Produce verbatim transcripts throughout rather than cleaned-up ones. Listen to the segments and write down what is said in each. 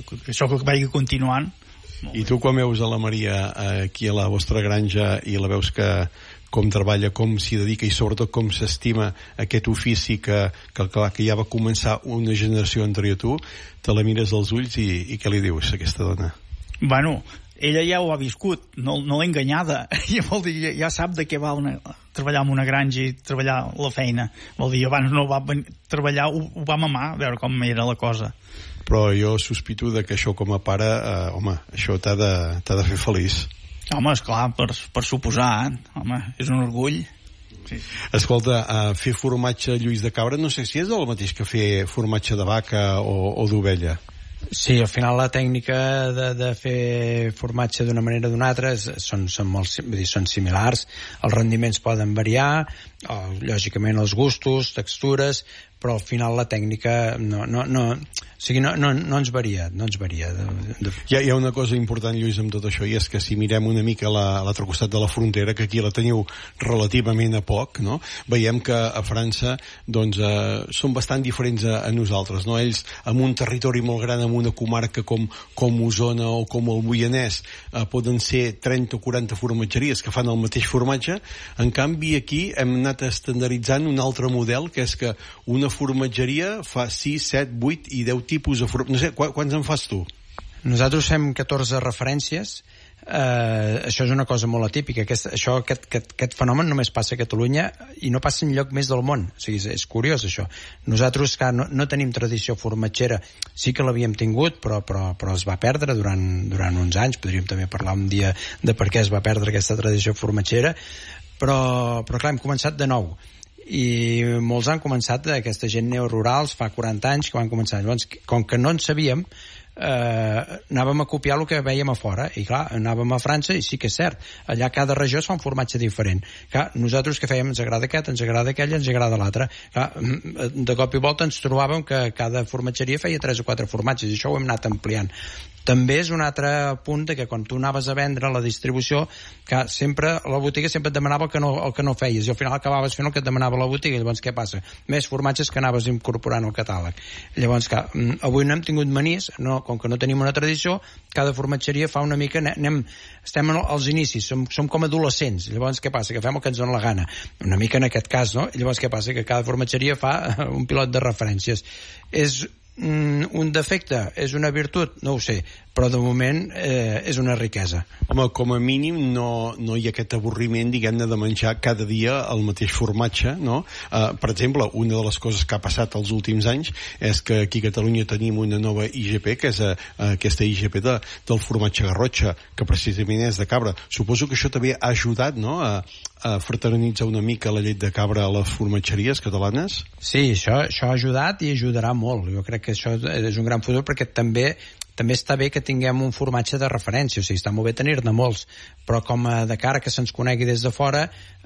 que això que vagi continuant. I tu quan veus a la Maria aquí a la vostra granja i la veus que com treballa, com s'hi dedica i sobretot com s'estima aquest ofici que, que, que ja va començar una generació anterior a tu, te la mires als ulls i, i què li dius a aquesta dona? Bueno, ella ja ho ha viscut, no, no l'ha enganyada, ja, vol dir, ja, ja sap de què va una, treballar en una granja i treballar la feina. Vol dir, abans no va treballar, ho, ho va mamar, a veure com era la cosa. Però jo sospito de que això com a pare, eh, home, això t'ha de, t'ha de fer feliç. Home, esclar, per, per suposar, home, és un orgull. Sí. Escolta, uh, fer formatge Lluís de cabra, no sé si és el mateix que fer formatge de vaca o, o d'ovella. Sí, al final la tècnica de, de fer formatge d'una manera o d'una altra és, són, són, molt, vull dir, són similars, els rendiments poden variar, o, lògicament els gustos, textures, però al final la tècnica no, no, no, o sigui, no, no, no ens varia, no ens varia. De, de... Hi, ha, hi ha una cosa important, Lluís, amb tot això, i és que si mirem una mica a l'altre costat de la frontera, que aquí la teniu relativament a poc, no? Veiem que a França doncs, eh, són bastant diferents a, a nosaltres, no? Ells, amb un territori molt gran, amb una comarca com, com Osona o com el Moianès, eh, poden ser trenta o quaranta formatgeries que fan el mateix formatge. En canvi, aquí hem anat estandarditzant un altre model, que és que una formatgeria fa sis, set, vuit i deu tipus de formatge. No sé, quants en fas tu? Nosaltres fem catorze referències. Uh, això és una cosa molt atípica. Aquest, això, aquest, aquest, aquest fenomen només passa a Catalunya i no passa enlloc més del món. O sigui, és, és curiós això. Nosaltres, clar, no, no tenim tradició formatgera. Sí que l'havíem tingut, però, però, però es va perdre durant, durant uns anys. Podríem també parlar un dia de per què es va perdre aquesta tradició formatgera. Però, però clar, hem començat de nou. I molts han començat, aquesta gent neorurals, fa quaranta anys que van començar. Llavors, com que no en sabíem, eh, anàvem a copiar el que veiem a fora, i clar, anàvem a França i sí que és cert, allà cada regió es fa un formatge diferent. Clar, nosaltres que fèiem, ens agrada aquest, ens agrada aquell, ens agrada l'altre. Clar, de cop i volta ens trobàvem que cada formatgeria feia tres o quatre formatges, i això ho hem anat ampliant. També és un altre punt de que quan tu anaves a vendre la distribució, que sempre la botiga sempre et demanava el que no, el que no feies, i al final acabaves fent el que et demanava la botiga. Llavors què passa? Més formatges que anaves incorporant al catàleg. Llavors, que avui no hem tingut manís, no, com que no tenim una tradició, cada formatgeria fa una mica, anem, estem als inicis, som, som com adolescents. Llavors què passa? Que fem el que ens dona la gana, una mica en aquest cas, no? Llavors què passa? Que cada formatgeria fa un pilot de referències. És un defecte, és una virtut, no ho sé, però de moment eh, és una riquesa. Home, com a mínim no, no hi ha aquest avorriment, diguem-ne, de menjar cada dia el mateix formatge, no? Uh, per exemple, una de les coses que ha passat els últims anys és que aquí a Catalunya tenim una nova I G P, que és uh, aquesta I G P de, del formatge Garrotxa, que precisament és de cabra. Suposo que això també ha ajudat, no?, a, a fraternitzar una mica la llet de cabra a les formatgeries catalanes? Sí, això, això ha ajudat i ajudarà molt. Jo crec que això és un gran futur, perquè també també està bé que tinguem un formatge de referència, o sigui, està molt bé tenir-ne molts, però com a de cara que se'ns conegui des de fora,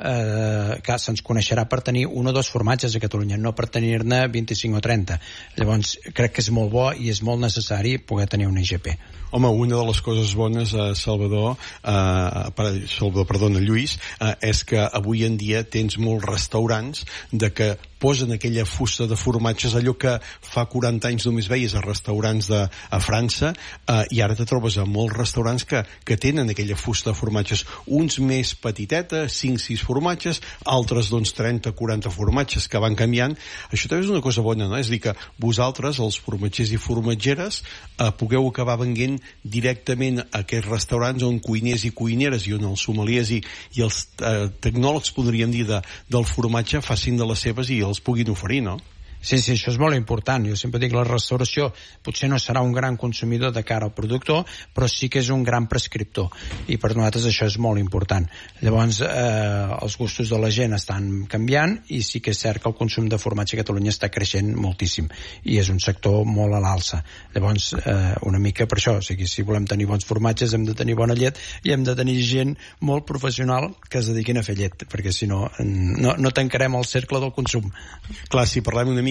eh, que se'ns coneixerà per tenir un o dos formatges a Catalunya, no per tenir-ne vint-i-cinc o trenta. Llavors, crec que és molt bo i és molt necessari poder tenir una I G P. Home, una de les coses bones, a Salvador, eh, Salvador, perdona, Lluís, eh, és que avui en dia tens molts restaurants de que posen aquella fusta de formatges, allò que fa quaranta anys només veies a restaurants de, a França, eh, i ara te trobes a molts restaurants que, que tenen aquella fusta de formatges, uns més petiteta, cinc sis formatges, altres doncs trenta quaranta formatges que van canviant. Això també és una cosa bona, no? És a dir, que vosaltres, els formatgers i formatgeres, eh, pugueu acabar venent directament a aquests restaurants on cuiners i cuineres i on els sommeliers i, i els eh, tecnòlegs, podríem dir, de, del formatge facin de les seves i els puguin oferir, no? Sí, sí, això és molt important. Jo sempre dic que la restauració potser no serà un gran consumidor de cara al productor, però sí que és un gran prescriptor, i per nosaltres això és molt important. Llavors, eh, els gustos de la gent estan canviant, i sí que és cert que el consum de formatge a Catalunya està creixent moltíssim, i és un sector molt a l'alça. Llavors, eh, una mica per això, o sigui, si volem tenir bons formatges hem de tenir bona llet, i hem de tenir gent molt professional que es dediquin a fer llet, perquè si no, no, no tancarem el cercle del consum. Clar, si parlem una mica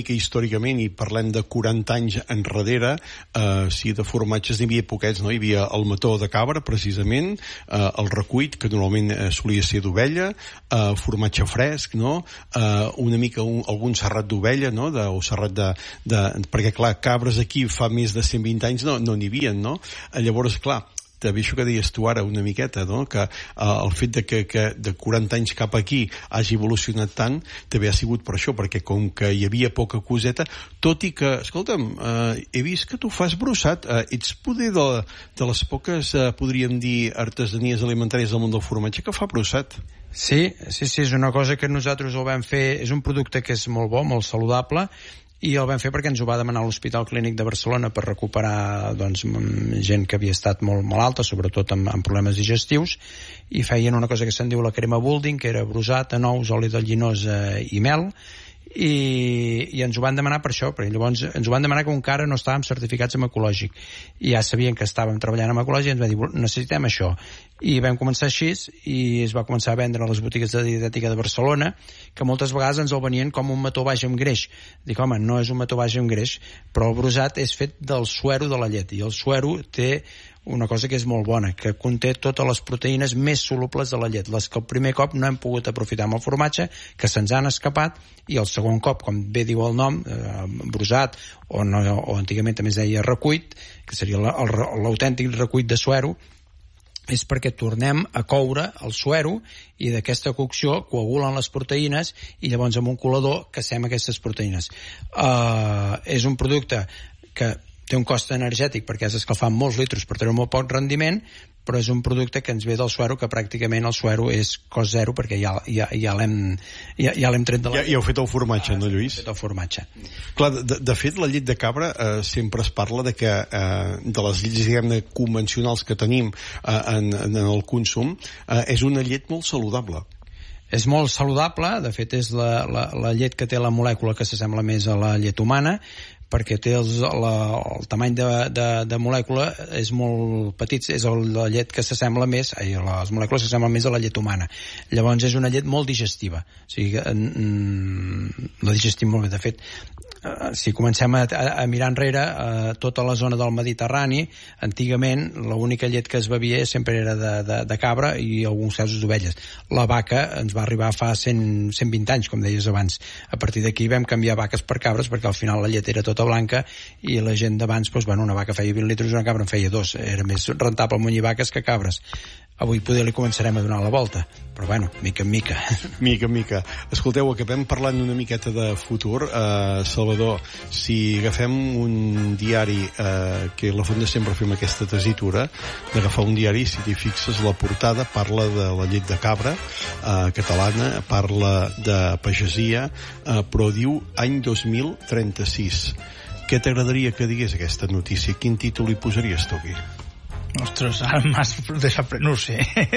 mica històricament i parlem de quaranta anys enrere, eh, sí, de formatges n'hi havia poquets, no? Hi havia el mató de cabra, precisament, eh, el recuit, que normalment eh, solia ser d'ovella, eh, formatge fresc, no? Eh, una mica un, algun serrat d'ovella, no? De, o serrat de, de... Perquè, clar, cabres aquí fa més de cent vint anys no no n'hi havia, no? Llavors, clar, també això que deies tu ara una miqueta, no? Que uh, el fet de que, que de quaranta anys cap aquí hagi evolucionat tant també ha sigut per això, perquè com que hi havia poca coseta, tot i que, escolta'm, uh, he vist que tu fas brossat, uh, ets poder de, de les poques, uh, podríem dir, artesanies alimentàries del món del formatge que fa brossat. Sí, sí, sí, és una cosa que nosaltres ho vam fer, és un producte que és molt bo, molt saludable, i el vam fer perquè ens ho va demanar l'Hospital Clínic de Barcelona per recuperar doncs, gent que havia estat molt malalta, sobretot amb, amb problemes digestius, i feien una cosa que se'n diu la crema Bulding, que era brossat, anous, oli de llinós eh, i mel, i, i ens ho van demanar per això, perquè llavors ens ho van demanar que encara no estàvem certificats en ecològic, i ja sabien que estàvem treballant amb ecològic i ens va dir, necessitem això, i vam començar així i es va començar a vendre a les botigues de dietètica de Barcelona, que moltes vegades ens el venien com un mató baix amb greix. Dic, home, no és un mató baix amb greix, però el brossat és fet del suero de la llet, i el suero té una cosa que és molt bona, que conté totes les proteïnes més solubles de la llet, les que el primer cop no hem pogut aprofitar amb el formatge, que se'ns han escapat, i el segon cop, com bé diu el nom, eh, brossat, o, no, o antigament també es deia recuit, que seria l'autèntic recuit de suero, és perquè tornem a coure el suero i d'aquesta cocció coagulen les proteïnes i llavors amb un colador cassem aquestes proteïnes. Uh, és un producte que té un cost energètic perquè has d'escalfar molts litros per tenir molt poc rendiment, però és un producte que ens ve del suero, que pràcticament el suero és cost zero perquè ja, ja, ja l'hem ja, ja l'hem tret de la... Ja, ja heu fet el formatge, no, Lluís? Ja fet el formatge. Clar, de, de fet, la llet de cabra eh, sempre es parla de que eh, de les llets, diguem-ne, convencionals que tenim eh, en, en el consum, eh, és una llet molt saludable. És molt saludable, de fet és la, la, la llet que té la molècula que s'assembla més a la llet humana, perquè té els, la, el tamany de, de, de molècula és molt petit, és el, la llet que s'assembla més, ai, les molècules s'assemblen més a la llet humana. Llavors és una llet molt digestiva, o sigui, mm, la digestim molt bé. De fet, eh, si comencem a, a, a mirar enrere, eh, tota la zona del Mediterrani, antigament l'única llet que es bevia sempre era de, de, de cabra i alguns casos d'ovelles. La vaca ens va arribar fa cent, cent vint anys, com deies abans. A partir d'aquí vam canviar vaques per cabres perquè al final la llet era tota blanca i la gent d'abans, doncs, bueno, una vaca feia vint litres i una cabra en feia dos. Era més rentable munyir vaques que cabres. Avui poder li començarem a donar la volta, però bueno, mica en mica. Mica en mica. Escolteu, acabem parlant una miqueta de futur. Uh, Salvador, si agafem un diari, uh, que a la Fonda sempre fem aquesta tesitura, d'agafar un diari, si t'hi fixes, la portada parla de la llet de cabra uh, catalana, parla de pagesia, uh, però diu any dos mil trenta-sis. Què t'agradaria que digués aquesta notícia? Quin títol hi posaries tu aquí? Ostres, ara m'has deixat... No ho sé.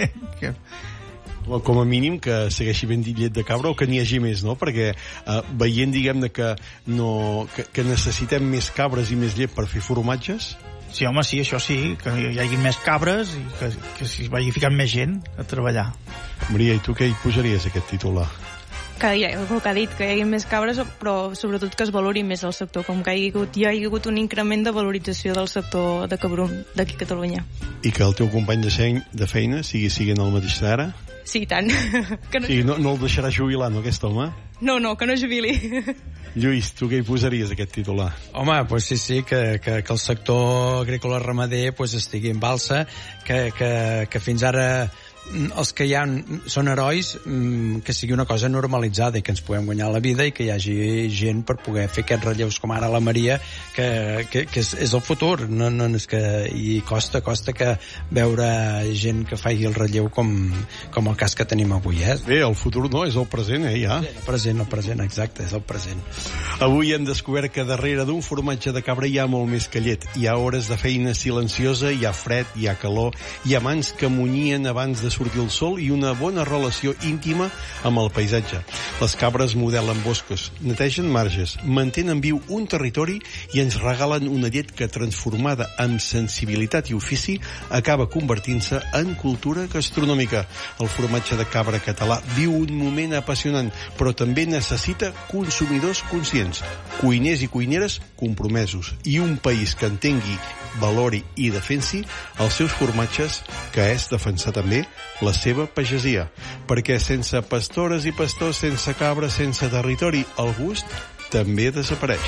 Com a mínim que segueixi ben dit llet de cabra o que n'hi hagi més, no? Perquè eh, veient, diguem-ne, que, no, que, que necessitem més cabres i més llet per fer formatges... Sí, home, sí, això sí, que hi hagi més cabres i que, que s'hi vagi ficant més gent a treballar. Maria, i tu què hi posaries, aquest titular? Que hi ha, el que ha dit, que hi hagi més cabres, però sobretot que es valori més el sector, com que hi ha hagut, hi ha hagut un increment de valorització del sector de cabrum d'aquí a Catalunya. I que el teu company de, sein, de feina sigui siguin el mateix d'ara? Sí, tant. Que no... Sí, no, no el deixarà jubilar, no, aquest home? No, no, que no jubili. Lluís, tu què hi posaries, aquest titular? Home, pues sí, sí, que, que, que el sector agrícola-ramader pues, estigui en balsa, que, que, que fins ara els que hi ha són herois, que sigui una cosa normalitzada i que ens puguem guanyar la vida i que hi hagi gent per poder fer aquests relleus com ara la Maria, que, que, que és, és el futur, no, no és que, i costa, costa que veure gent que faci el relleu com, com el cas que tenim avui, eh? Bé, el futur no, és el present, eh, ja. El present, el present, exacte, és el present. Avui hem descobert que darrere d'un formatge de cabra hi ha molt més que llet. Hi ha hores de feina silenciosa, hi ha fred, hi ha calor, hi ha mans que munyien abans de sortir el sol i una bona relació íntima amb el paisatge. Les cabres modelen boscos, netegen marges, mantenen viu un territori i ens regalen una llet que, transformada amb sensibilitat i ofici, acaba convertint-se en cultura gastronòmica. El formatge de cabra català viu un moment apassionant, però també necessita consumidors conscients, cuiners i cuineres compromesos i un país que entengui, valori i defensi els seus formatges, que és defensar també la seva pagesia. Perquè sense pastores i pastors, sense cabra, sense territori, el gust també desapareix.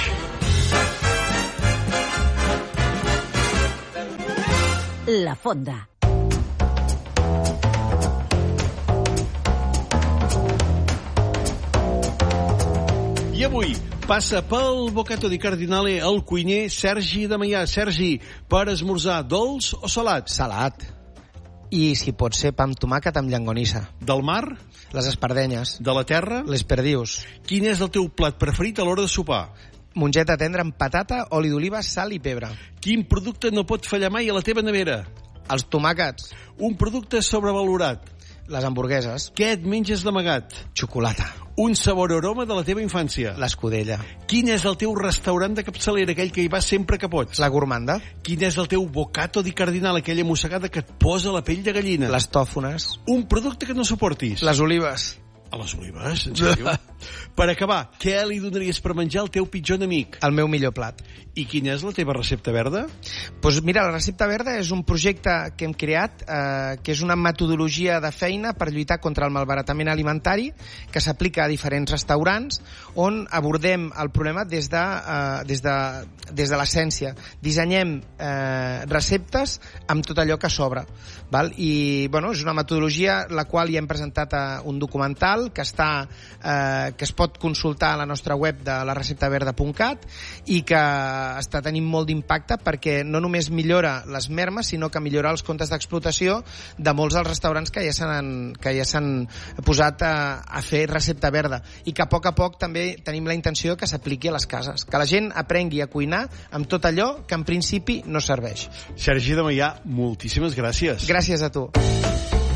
La Fonda. I avui passa pel Bocato di Cardinale el cuiner Sergi de Meià. Sergi, per esmorzar, dolç o salat? Salat. I, si pot ser, pa amb tomàquet amb llangonissa. Del mar? Les espardenyes. De la terra? Les perdius. Quin és el teu plat preferit a l'hora de sopar? Mongeta tendra amb patata, oli d'oliva, sal i pebre. Quin producte no pot fallar mai a la teva nevera? Els tomàquets. Un producte sobrevalorat? Les hamburgueses. Què et menges d'amagat? Xocolata. Un sabor o aroma de la teva infància? L'escudella. Quin és el teu restaurant de capçalera, aquell que hi vas sempre que pots? La gourmanda. Quin és el teu bocato di cardinal, aquella mossegada que et posa la pell de gallina? Les tòfones. Un producte que no suportis? Les olives. A les olives? En sèrio? Per acabar, què li donaries per menjar al teu pitjor enemic? El meu millor plat. I quina és la teva recepta verda? Pues mira, la recepta verda és un projecte que hem creat, eh, que és una metodologia de feina per lluitar contra el malbaratament alimentari, que s'aplica a diferents restaurants, on abordem el problema des de, eh, des de, des de l'essència. Dissenyem eh, receptes amb tot allò que sobra. Val? I bueno, és una metodologia la qual ja hem presentat a un documental que està eh, que es pot consultar a la nostra web de la recepta verda punt cat i que està tenint molt d'impacte perquè no només millora les mermes, sinó que millora els comptes d'explotació de molts dels restaurants que ja s'han que ja s'han posat a, a fer recepta verda i que a poc a poc també tenim la intenció que s'apliqui a les cases, que la gent aprengui a cuinar amb tot allò que en principi no serveix. Sergi de Meià, moltíssimes gràcies. Gràcies a tu.